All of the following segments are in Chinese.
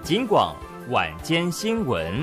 警广晚间新闻。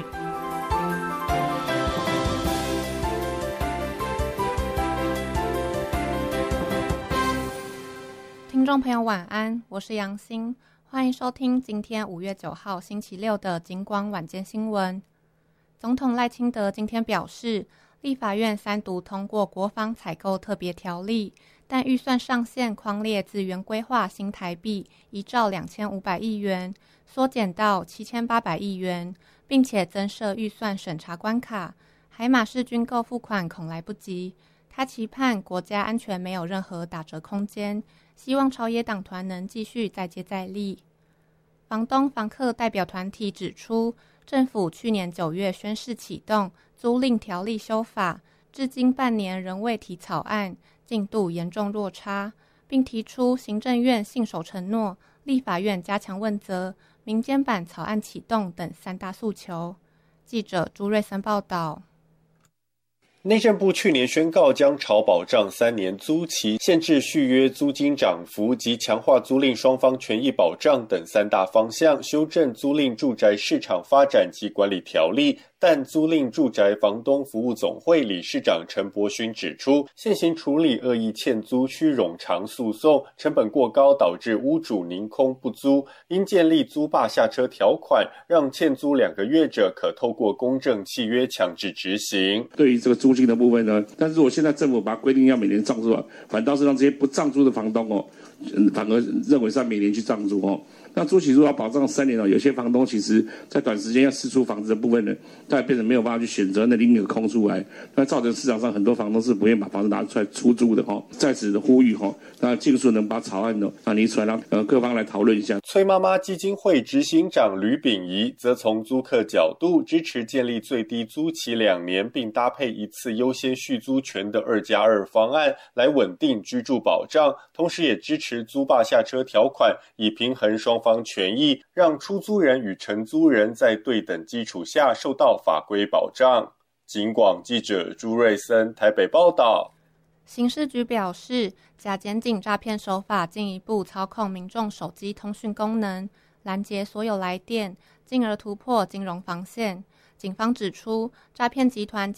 听众朋友晚安，我是杨欣，欢迎收听今天5月9号星期六的警广晚间新闻。总统赖清德今天表示，立法院3读通过国防采购特别条例，但预算上限匡列自原规划新台币1兆2500亿元，缩减到7800亿元，并且增设预算审查关卡，海马式军购付款恐来不及。他期盼国家安全没有任何打折空间，希望朝野党团能继续再接再厉。房东房客代表团体指出，政府去年9月宣示启动租赁条例修法，至今半年仍未提草案，进度严重落差，并提出行政院信守承诺、立法院加强问责、民间版草案启动等3大诉求。记者朱瑞森报道。 内政部去年宣告将朝保障3年租期、限制续约租金涨幅及强化租赁双方权益保障等3大方向，修正租赁住宅市场发展及管理条例。但租赁住宅房东服务总会理事长陈伯勋指出，现行处理恶意欠租需冗长诉讼，成本过高，导致屋主宁空不租，应建立租霸下车条款，让欠租2个月者可透过公证契约强制执行。 对于这个租金的部分呢，但是如果现在政府把它规定要每年涨租，反倒是让这些不涨租的房东反而认为是要每年去涨租那租期如果要保障3年有些房东其实在短时间要释出房子的部分呢，他变成没有办法去选择那另一个空出来，那造成市场上很多房东是不愿意把房子拿出来出租的在此的呼吁那尽速能把草案提出来，让各方来讨论一下。 崔妈妈基金会执行长吕炳仪则从租客角度支持建立最低租期2年，并搭配一次优先续租权的2+2方案来稳定居住保障，同时也支持租霸下车条款，以平衡双方权益，让出租人与承租人在对等基础下受到法规保障。警广记者朱瑞森台北报道。 刑事局表示，假检警诈骗手法进一步操控民众手机通讯功能，拦截所有来电，进而突破金融防线。警方指出，诈骗集团